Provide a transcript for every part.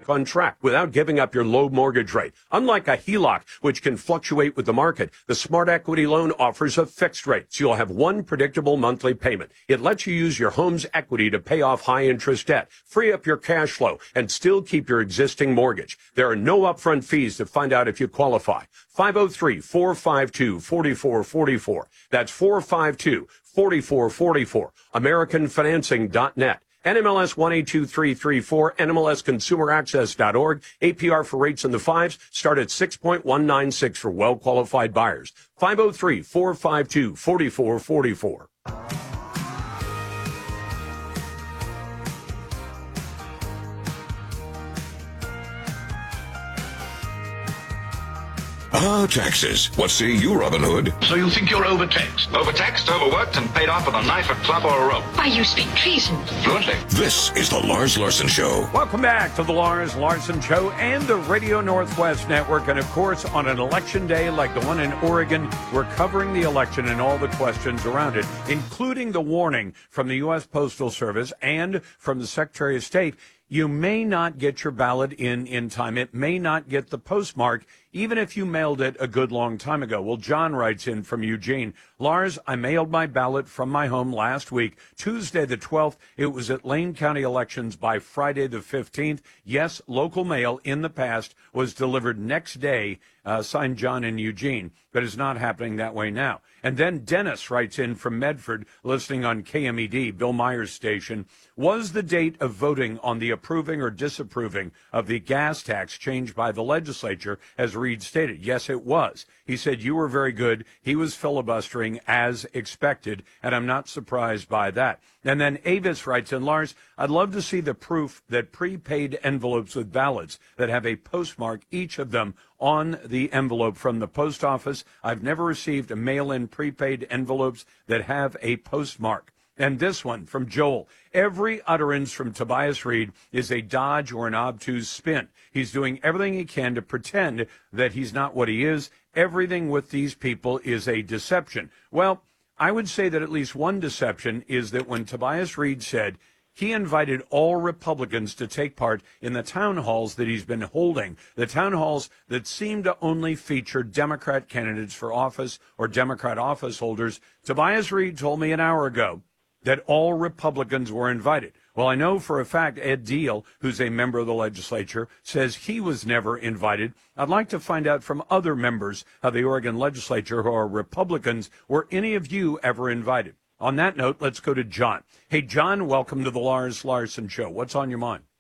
back on track without giving up your low mortgage rate. Unlike a HELOC, which can fluctuate with the market, the Smart Equity loan offers a fixed rate, so you'll have one predictable monthly payment. It lets you use your home's equity to pay off high-interest debt, free up your cash flow, and still keep your existing mortgage. There are no upfront fees to find out if you qualify. 503-452-4444. That's 452-4444. AmericanFinancing.net. NMLS 182334, NMLSConsumerAccess.org. APR for rates in the fives start at 6.196 for well-qualified buyers. 503-452-4444. Taxes. What say you, Robin Hood? So you think you're overtaxed? Overtaxed, overworked, and paid off with a knife, a club, or a rope. Why, you speak treason. Fluently. This is the Lars Larson Show. Welcome back to the Lars Larson Show and the Radio Northwest Network. And, of course, on an election day like the one in Oregon, we're covering the election and all the questions around it, including the warning from the U.S. Postal Service and from the Secretary of State. You may not get your ballot in time. It may not get the postmark, even if you mailed it a good long time ago. Well, John writes in from Eugene. Lars, I mailed my ballot from my home last week, Tuesday the 12th. It was at Lane County Elections by Friday the 15th. Yes, local mail in the past was delivered next day, signed John in Eugene, but it's not happening that way now. And then Dennis writes in from Medford, listening on KMED, Bill Myers' station. Was the date of voting on the approving or disapproving of the gas tax changed by the legislature, as Reed stated? Yes, it was. He said you were very good. He was filibustering as expected, and I'm not surprised by that. And then Avis writes in, Lars, I'd love to see the proof that prepaid envelopes with ballots that have a postmark, each of them on the envelope from the post office. I've never received a mail-in prepaid envelopes that have a postmark. And this one from Joel. Every utterance from Tobias Reed is a dodge or an obtuse spin. He's doing everything he can to pretend that he's not what he is. Everything with these people is a deception. Well, I would say that at least one deception is that when Tobias Reed said he invited all Republicans to take part in the town halls that he's been holding, the town halls that seem to only feature Democrat candidates for office or Democrat office holders, Tobias Reed told me an hour ago that all Republicans were invited. Well, I know for a fact Ed Deal, who's a member of the legislature, says he was never invited. I'd like to find out from other members of the Oregon legislature who are Republicans, were any of you ever invited? On that note, let's go to John. Hey, John, welcome to the Lars Larson Show. What's on your mind?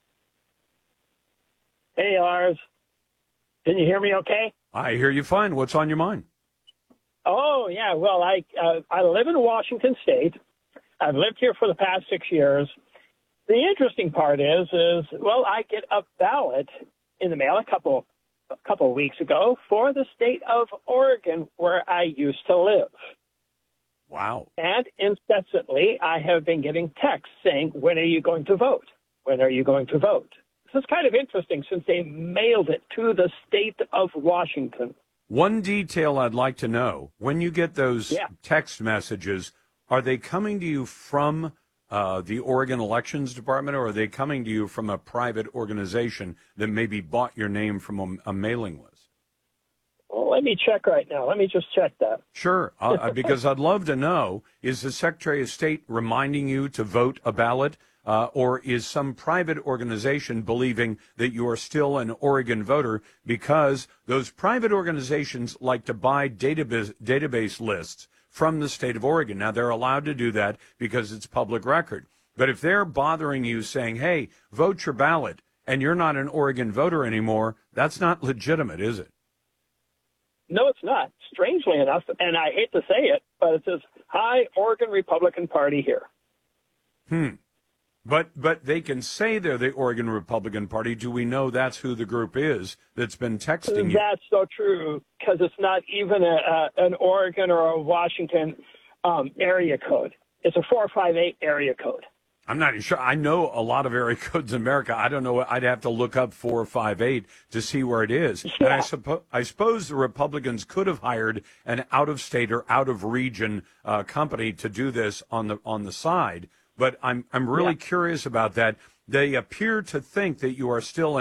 Hey, Lars. Can you hear me okay? I hear you fine. What's on your mind? Oh, yeah. Well, I live in Washington State. I've lived here for the past 6 years. The interesting part is well, I get a ballot in the mail a couple of weeks ago for the state of Oregon, where I used to live. Wow. And incessantly, I have been getting texts saying, when are you going to vote? When are you going to vote? This is kind of interesting since they mailed it to the state of Washington. One detail I'd like to know, when you get those text messages, are they coming to you from the Oregon Elections Department, or are they coming to you from a private organization that maybe bought your name from a mailing list? Well, let me check right now. Let me just check that. Sure, because I'd love to know, is the Secretary of State reminding you to vote a ballot, or is some private organization believing that you are still an Oregon voter, because those private organizations like to buy database lists from the state of Oregon. Now, they're allowed to do that because it's public record. But if they're bothering you saying, hey, vote your ballot, and you're not an Oregon voter anymore, that's not legitimate, is it? No, it's not. Strangely enough, and I hate to say it, but it says, hi, Oregon Republican Party here. But they can say they're the Oregon Republican Party. Do we know that's who the group is that's been texting you? That's so true, because it's not even an Oregon or a Washington area code. It's a 458 area code. I'm not sure. I know a lot of area codes in America. I don't know. I'd have to look up 458 to see where it is. Yeah. And I suppose the Republicans could have hired an out-of-state or out-of-region company to do this on the side. But I'm really curious about that. They appear to think that you are still